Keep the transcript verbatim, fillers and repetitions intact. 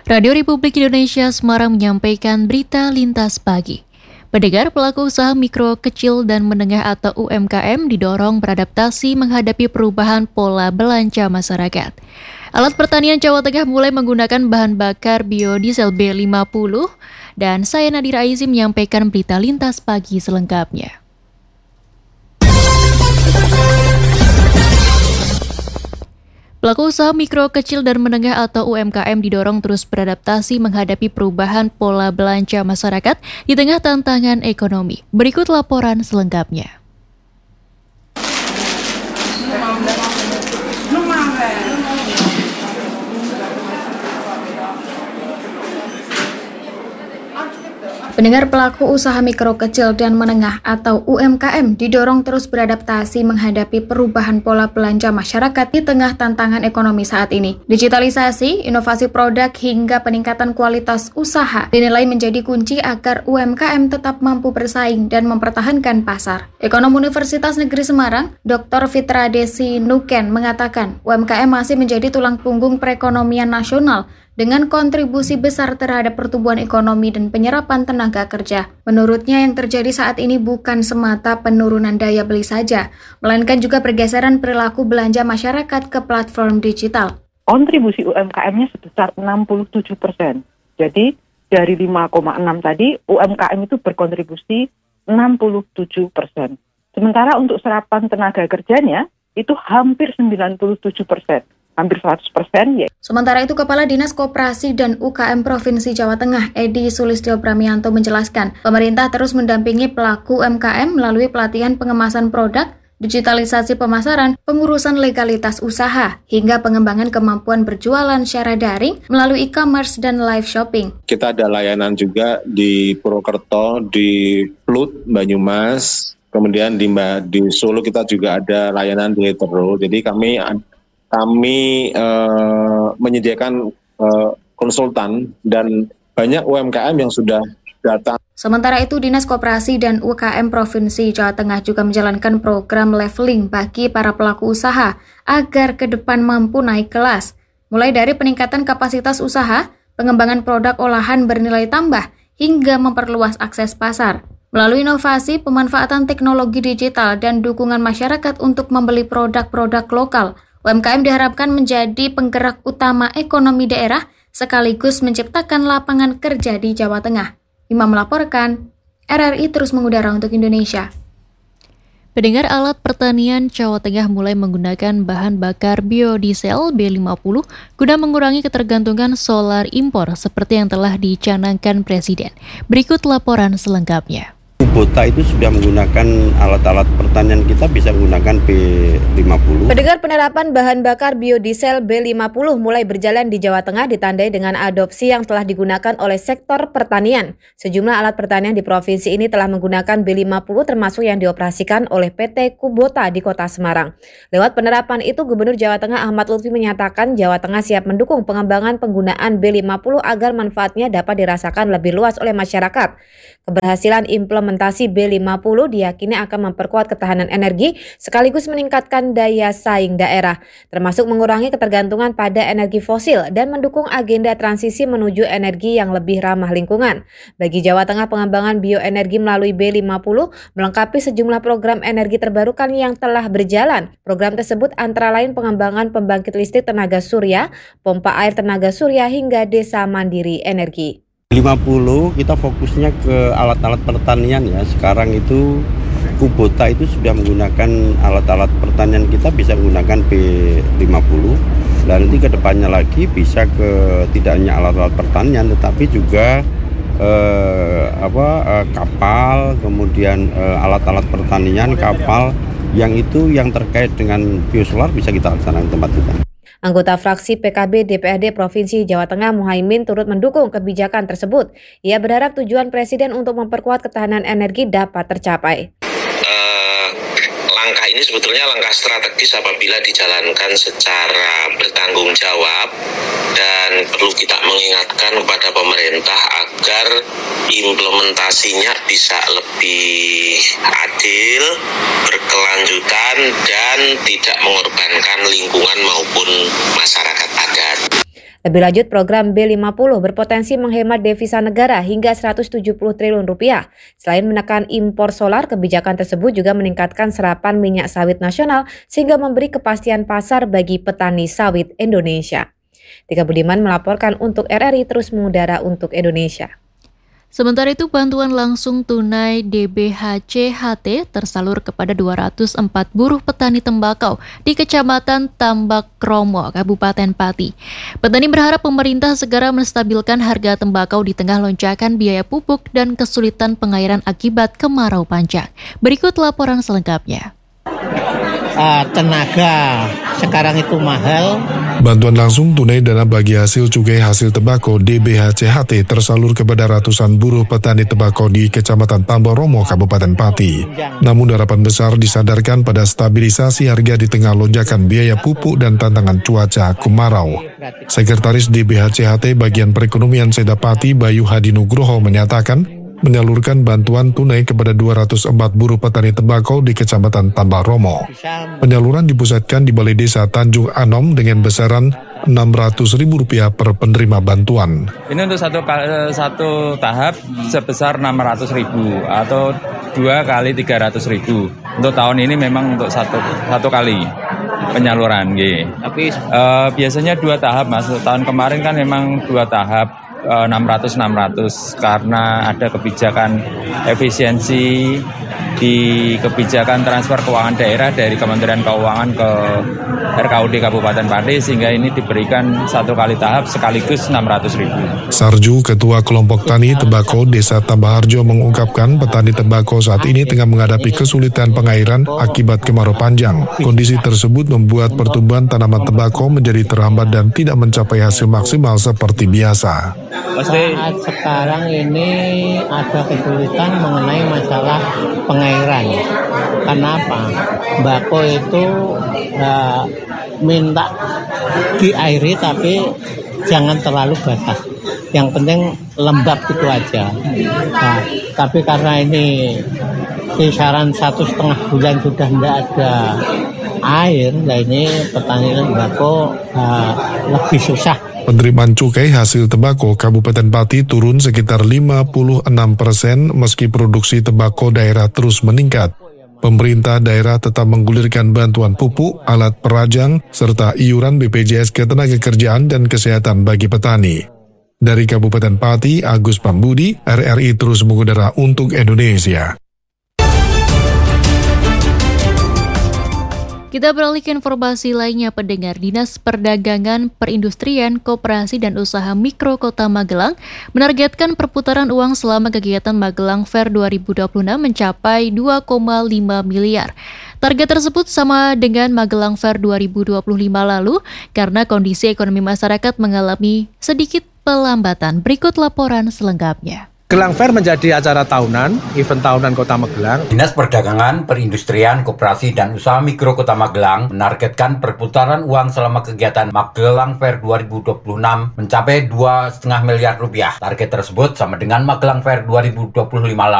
Radio Republik Indonesia Semarang menyampaikan berita lintas pagi. Pendengar, pelaku usaha mikro, kecil, dan menengah atau U M K M didorong beradaptasi menghadapi perubahan pola belanja masyarakat. Alat Pertanian Jawa Tengah mulai menggunakan bahan bakar biodiesel B lima puluh dan saya Nadira Aizi menyampaikan berita lintas pagi selengkapnya. Pelaku usaha mikro, kecil, dan menengah atau U M K M didorong terus beradaptasi menghadapi perubahan pola belanja masyarakat di tengah tantangan ekonomi. Berikut laporan selengkapnya. Pendengar, pelaku usaha mikro, kecil, dan menengah atau U M K M didorong terus beradaptasi menghadapi perubahan pola belanja masyarakat di tengah tantangan ekonomi saat ini. Digitalisasi, inovasi produk, hingga peningkatan kualitas usaha dinilai menjadi kunci agar U M K M tetap mampu bersaing dan mempertahankan pasar. Ekonom Universitas Negeri Semarang, Doktor Fitra Desi Nuken mengatakan U M K M masih menjadi tulang punggung perekonomian nasional dengan kontribusi besar terhadap pertumbuhan ekonomi dan penyerapan tenaga kerja. Menurutnya, yang terjadi saat ini bukan semata penurunan daya beli saja, melainkan juga pergeseran perilaku belanja masyarakat ke platform digital. Kontribusi U M K M-nya sebesar enam puluh tujuh persen. Jadi, dari lima koma enam tadi, U M K M itu berkontribusi enam puluh tujuh persen. Sementara untuk serapan tenaga kerjanya, itu hampir sembilan puluh tujuh persen. Hampir seratus persen ya. Sementara itu, Kepala Dinas Koperasi dan U K M Provinsi Jawa Tengah, Edi Sulistyo Bramianto menjelaskan, pemerintah terus mendampingi pelaku U M K M melalui pelatihan pengemasan produk, digitalisasi pemasaran, pengurusan legalitas usaha, hingga pengembangan kemampuan berjualan secara daring melalui e-commerce dan live shopping. Kita ada layanan juga di Purwokerto, di Plut, Banyumas, kemudian di, di Solo kita juga ada layanan di Hetero. Jadi kami Kami uh, menyediakan uh, konsultan dan banyak U M K M yang sudah datang. Sementara itu, Dinas Koperasi dan U K M Provinsi Jawa Tengah juga menjalankan program leveling bagi para pelaku usaha agar ke depan mampu naik kelas. Mulai dari peningkatan kapasitas usaha, pengembangan produk olahan bernilai tambah, hingga memperluas akses pasar. Melalui inovasi, pemanfaatan teknologi digital, dan dukungan masyarakat untuk membeli produk-produk lokal, U M K M diharapkan menjadi penggerak utama ekonomi daerah sekaligus menciptakan lapangan kerja di Jawa Tengah. Imam melaporkan, R R I terus mengudara untuk Indonesia. Pendengar, Alat Pertanian Jawa Tengah mulai menggunakan bahan bakar biodiesel B lima puluh guna mengurangi ketergantungan solar impor seperti yang telah dicanangkan Presiden. Berikut laporan selengkapnya. Kubota itu sudah menggunakan alat-alat pertanian, kita bisa menggunakan B lima puluh. Pendengar, penerapan bahan bakar biodiesel B lima puluh mulai berjalan di Jawa Tengah ditandai dengan adopsi yang telah digunakan oleh sektor pertanian. Sejumlah alat pertanian di provinsi ini telah menggunakan B lima puluh termasuk yang dioperasikan oleh P T Kubota di Kota Semarang. Lewat penerapan itu, Gubernur Jawa Tengah Ahmad Lutfi menyatakan Jawa Tengah siap mendukung pengembangan penggunaan B lima puluh agar manfaatnya dapat dirasakan lebih luas oleh masyarakat. Keberhasilan implementasi B lima puluh diyakini akan memperkuat ketahanan energi sekaligus meningkatkan daya saing daerah, termasuk mengurangi ketergantungan pada energi fosil dan mendukung agenda transisi menuju energi yang lebih ramah lingkungan. Bagi Jawa Tengah, pengembangan bioenergi melalui B lima puluh melengkapi sejumlah program energi terbarukan yang telah berjalan. Program tersebut antara lain pengembangan pembangkit listrik tenaga surya, pompa air tenaga surya, hingga desa mandiri energi. lima puluh kita fokusnya ke alat-alat pertanian ya. Sekarang itu Kubota itu sudah menggunakan alat-alat pertanian, kita bisa menggunakan B lima puluh. Dan nanti ke depannya lagi bisa ke tidak hanya alat-alat pertanian tetapi juga eh, apa eh, kapal, kemudian eh, alat-alat pertanian, kapal yang itu yang terkait dengan biosolar bisa kita laksanakan di tempat kita. Anggota fraksi P K B D P R D Provinsi Jawa Tengah Muhaimin turut mendukung kebijakan tersebut. Ia berharap tujuan Presiden untuk memperkuat ketahanan energi dapat tercapai. Uh, langkah ini sebetulnya langkah strategis apabila dijalankan secara bertanggung jawab, dan perlu kita mengingatkan kepada pemerintah agar implementasinya bisa lebih adil, berkelanjutan, dan tidak mengorbankan lingkungan maupun masyarakat adat. Lebih lanjut, program B lima puluh berpotensi menghemat devisa negara hingga seratus tujuh puluh triliun rupiah. Selain menekan impor solar, kebijakan tersebut juga meningkatkan serapan minyak sawit nasional sehingga memberi kepastian pasar bagi petani sawit Indonesia. Tika Budiman melaporkan untuk R R I Terus Mengudara untuk Indonesia. Sementara itu, bantuan langsung tunai D B H C H T tersalur kepada dua ratus empat buruh petani tembakau di Kecamatan Tambak Kromo, Kabupaten Pati. Petani berharap pemerintah segera menstabilkan harga tembakau di tengah lonjakan biaya pupuk dan kesulitan pengairan akibat kemarau panjang. Berikut laporan selengkapnya. Uh, tenaga sekarang itu mahal. Bantuan langsung tunai dana bagi hasil cukai hasil tembakau D B H C H T tersalur kepada ratusan buruh petani tembakau di Kecamatan Tambak Romo, Kabupaten Pati. Namun harapan besar disadarkan pada stabilisasi harga di tengah lonjakan biaya pupuk dan tantangan cuaca kemarau. Sekretaris D B H C H T Bagian Perekonomian Sedapati Bayu Hadi Nugroho menyatakan, menyalurkan bantuan tunai kepada dua ratus empat buruh petani tembakau di Kecamatan Tambak Romo. Penyaluran dipusatkan di Balai Desa Tanjung Anom dengan besaran enam ratus ribu rupiah per penerima bantuan. Ini untuk satu, satu tahap sebesar enam ratus ribu atau dua kali tiga ratus ribu. Untuk tahun ini memang untuk satu, satu kali penyaluran. Gitu. Tapi uh, biasanya dua tahap, Mas. Tahun kemarin kan memang dua tahap. enam ratus enam ratus karena ada kebijakan efisiensi di kebijakan transfer keuangan daerah dari Kementerian Keuangan ke R K U D Kabupaten Pati sehingga ini diberikan satu kali tahap sekaligus enam ratus ribu. Sarju, Ketua Kelompok Tani Tembakau Desa Tambaharjo mengungkapkan petani tembakau saat ini tengah menghadapi kesulitan pengairan akibat kemarau panjang. Kondisi tersebut membuat pertumbuhan tanaman tembakau menjadi terhambat dan tidak mencapai hasil maksimal seperti biasa. Saat sekarang ini ada kesulitan mengenai masalah pengairan. Kenapa? Mbako itu uh, minta diairi tapi jangan terlalu basah. Yang penting lembab itu aja. Nah, tapi karena ini kisaran satu setengah bulan sudah tidak ada air, nah ini petani tembakau uh, lebih susah. Penerimaan cukai hasil tembakau Kabupaten Pati turun sekitar lima puluh enam persen meski produksi tembakau daerah terus meningkat. Pemerintah daerah tetap menggulirkan bantuan pupuk, alat perajang, serta iuran B P J S Ketenagakerjaan dan Kesehatan bagi petani. Dari Kabupaten Pati, Agus Pambudi, R R I Terus Mengudara untuk Indonesia. Kita beralih ke informasi lainnya, pendengar. Dinas Perdagangan, Perindustrian, Koperasi dan Usaha Mikro Kota Magelang menargetkan perputaran uang selama kegiatan Magelang Fair dua ribu dua puluh enam mencapai dua koma lima miliar. Target tersebut sama dengan Magelang Fair dua ribu dua puluh lima lalu karena kondisi ekonomi masyarakat mengalami sedikit pelambatan. Berikut laporan selengkapnya. Magelang Fair menjadi acara tahunan, event tahunan Kota Magelang. Dinas Perdagangan, Perindustrian, Koperasi, dan Usaha Mikro Kota Magelang menargetkan perputaran uang selama kegiatan Magelang Fair dua ribu dua puluh enam mencapai dua koma lima miliar rupiah. Target tersebut sama dengan Magelang Fair dua ribu dua puluh lima lalu.